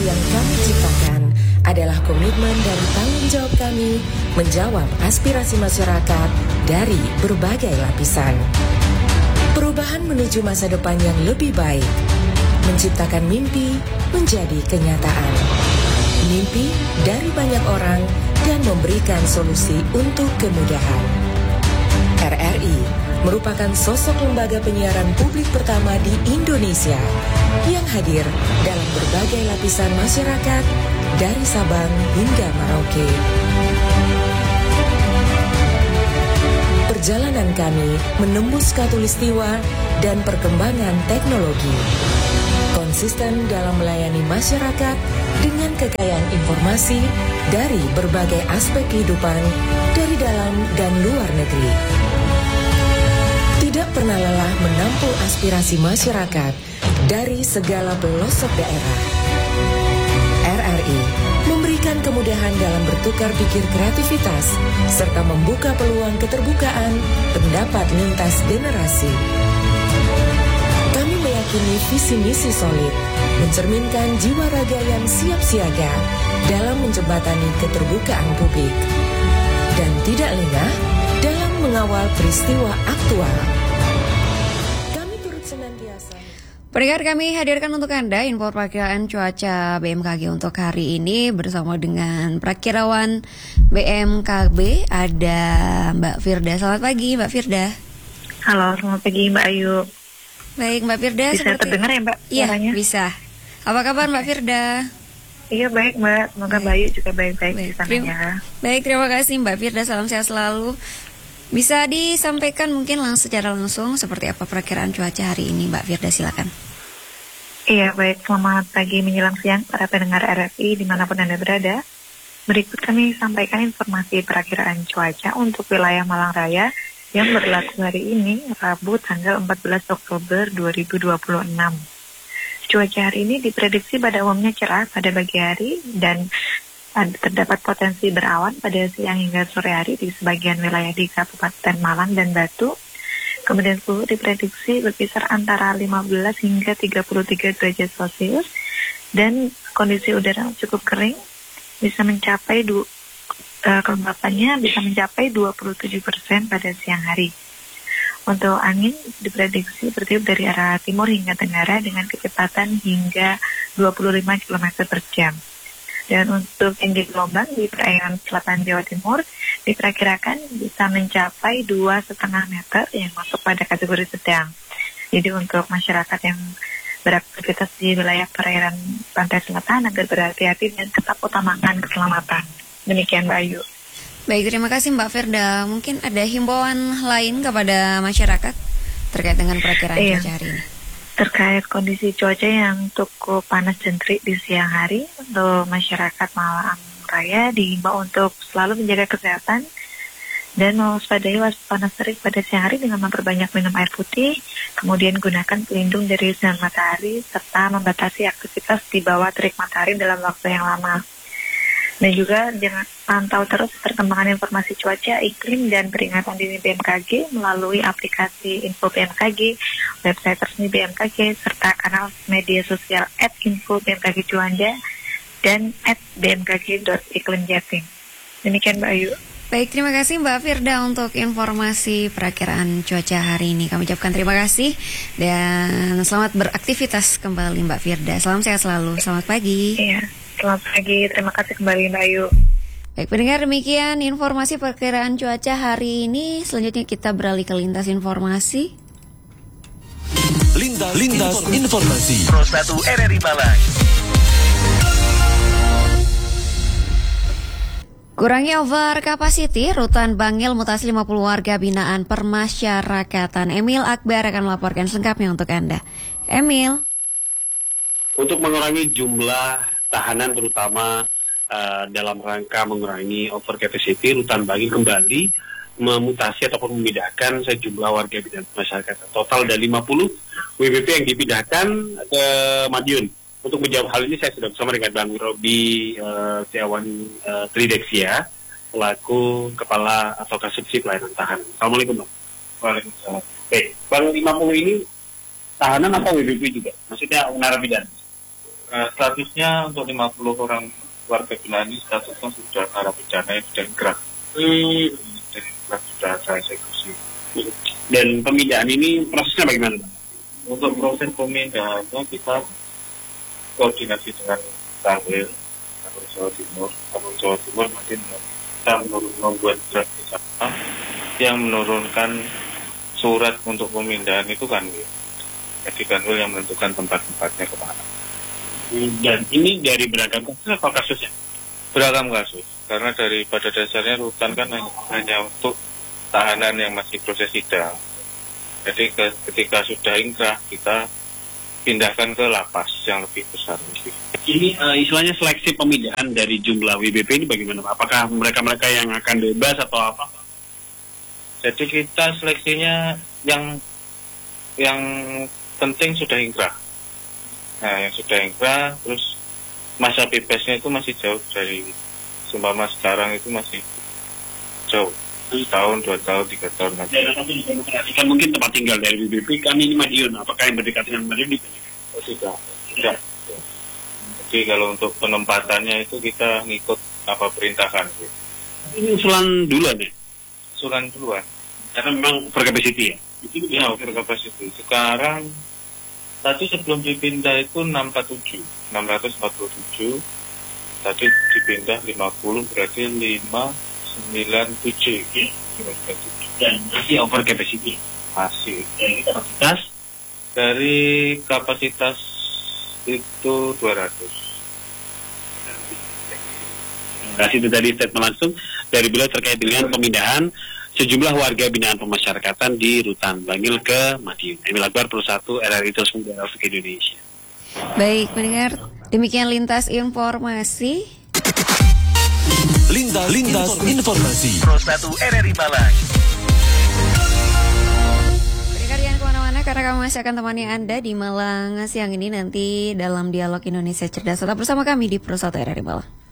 yang kami ciptakan adalah komitmen dan tanggung jawab kami menjawab aspirasi masyarakat dari berbagai lapisan. Perubahan menuju masa depan yang lebih baik, menciptakan mimpi menjadi kenyataan. Mimpi dari banyak orang dan memberikan solusi untuk kemudahan. RRI merupakan sosok lembaga penyiaran publik pertama di Indonesia yang hadir dalam berbagai lapisan masyarakat dari Sabang hingga Merauke. Perjalanan kami menembus khatulistiwa dan perkembangan teknologi. Konsisten dalam melayani masyarakat dengan kekayaan informasi dari berbagai aspek kehidupan dari dalam dan luar negeri. Tidak pernah lelah menampung aspirasi masyarakat dari segala pelosok daerah. RRI memberikan kemudahan dalam bertukar pikir kreativitas serta membuka peluang keterbukaan pendapat lintas generasi. Kami meyakini visi misi solid, mencerminkan jiwa raga yang siap siaga dalam menjembatani keterbukaan publik dan tidak lengah dalam mengawal peristiwa aktual. Kami turut senantiasa. Pendengar, kami hadirkan untuk Anda info perakiraan cuaca BMKG untuk hari ini bersama dengan perakirawan BMKG ada Mbak Firda. Selamat pagi Mbak Firda. Halo, selamat pagi Mbak Ayu. Baik Mbak Firda. Bisa terdengar ya Mbak? Iya, suaranya? bisa. Apa kabar Mbak Firda? Iya baik Mbak, semoga Mbak Ayu juga baik-baik di sana ya. Baik, terima kasih Mbak Firda, salam sehat selalu. Bisa disampaikan mungkin secara langsung seperti apa perakiraan cuaca hari ini Mbak Firda, silakan. Iya baik, selamat pagi menjelang siang para pendengar RRI dimanapun Anda berada. Berikut kami sampaikan informasi perakiraan cuaca untuk wilayah Malang Raya yang berlaku hari ini, Rabu tanggal 14 Oktober 2026. Cuaca hari ini diprediksi pada umumnya cerah pada pagi hari dan terdapat potensi berawan pada siang hingga sore hari di sebagian wilayah di Kabupaten Malang dan Batu. Kemudian suhu diprediksi berkisar antara 15 hingga 33 derajat Celcius dan kondisi udara cukup kering, bisa mencapai kelembapannya bisa mencapai 27% pada siang hari. Untuk angin diprediksi bertiup dari arah timur hingga tenggara dengan kecepatan hingga 25 km per jam. Dan untuk tinggi gelombang di perairan selatan Jawa Timur diperkirakan bisa mencapai 2,5 meter yang masuk pada kategori sedang. Jadi untuk masyarakat yang beraktivitas di wilayah perairan pantai selatan agar berhati-hati dan tetap utamakan keselamatan. Demikian Mbak Ayu. Baik, terima kasih Mbak Firda. Mungkin ada himbauan lain kepada masyarakat terkait dengan perakiraan cuaca hari ini? Terkait kondisi cuaca yang cukup panas dan terik di siang hari, untuk masyarakat Malang Raya diimbau untuk selalu menjaga kesehatan dan mewaspadai panas terik pada siang hari dengan memperbanyak minum air putih, kemudian gunakan pelindung dari sinar matahari serta membatasi aktivitas di bawah terik matahari dalam waktu yang lama. Dan juga jangan pantau terus perkembangan informasi cuaca, iklim, dan peringatan dini BMKG melalui aplikasi Info BMKG, website resmi BMKG, serta kanal media sosial @info-bmkg Juanda dan @bmkg.iklimjatim. Demikian Mbak Ayu. Baik, terima kasih Mbak Firda untuk informasi perakiraan cuaca hari ini. Kami ucapkan terima kasih dan selamat beraktivitas kembali Mbak Firda. Salam sehat selalu, selamat pagi. Iya. Selamat pagi, terima kasih kembali Mbak Ayu. Baik pendengar, demikian informasi perkiraan cuaca hari ini. Selanjutnya kita beralih ke lintas informasi. Lintas informasi. Pro 1 RRI Malang. Kurangnya over capacity, Rutan Bangil mutasi 50 warga binaan permasyarakatan. Emil Akbar akan melaporkan selengkapnya untuk Anda. Emil. Untuk mengurangi jumlah tahanan terutama dalam rangka mengurangi over capacity, Rutan Bangil kembali memutasi ataupun memindahkan sejumlah warga binaan masyarakat. Total ada 50 WBP yang dipindahkan ke Madiun. Untuk menjawab hal ini saya sudah bersama dengan Bang Robi Setiawan Trideksia, selaku Kepala atau Kasubsidi Pelayanan Tahanan. Assalamualaikum Bang. Waalaikumsalam. Baik, Bang, 50 ini tahanan apa WBP juga? Maksudnya narapidana? Statusnya untuk 50 orang warga binaan ini statusnya sudah narapidana yang sudah inkrah. Dan sudah saya eksekusi. Dan pemindahan ini prosesnya bagaimana, Pak? Untuk proses pemindahannya kita koordinasi dengan Tanwil, Kapolres Jawa Timur masih kita membuat surat bersama yang menurunkan surat untuk pemindahan itu kan, jadi Kanwil yang menentukan tempat-tempatnya kemana. Dan ini dari beragam kasus atau kasusnya? Beragam kasus, karena pada dasarnya rutan kan hanya untuk tahanan yang masih proses sidang. Jadi ketika sudah inkrah kita pindahkan ke lapas yang lebih besar. Ini istilahnya seleksi pemindahan dari jumlah WBP ini bagaimana, Pak? Apakah mereka-mereka yang akan bebas atau apa? Jadi kita seleksinya yang penting sudah inkrah. Nah, yang sudah inkrah, terus masa bebasnya itu masih jauh dari, seumpama sekarang itu masih jauh. Tahun, 2 tahun, 3 tahun lagi. Kan mungkin tempat tinggal dari WBP kami ini Madiun. Apakah yang berdekatan dengan Madiun? Oh, tidak. Jadi kalau untuk penempatannya itu kita ngikut apa perintahkan. Ini usulan duluan ya? Usulan duluan. Karena memang over capacity ya? Ya, over capacity. Sekarang tadi sebelum dipindah itu 647. Tadi dipindah 50, berarti 597. Dan masih over capacity? Masih. Dari kapasitas? Dari kapasitas itu 200. Itu tadi statement langsung dari beliau terkait dengan pemindahan sejumlah warga binaan pemasyarakatan di Rutan Bangil ke Madiun. Emil Akbar, Pro 1 RRI Terus Menggerak ke Indonesia. Baik, mendengar demikian lintas informasi. Lintas informasi. Pro 1 RRI Malang. Pendengar jangan kemana-mana karena kami masih akan temani Anda di Malang siang ini nanti dalam Dialog Indonesia Cerdas. Tetap bersama kami di Pro 1 RRI Malang.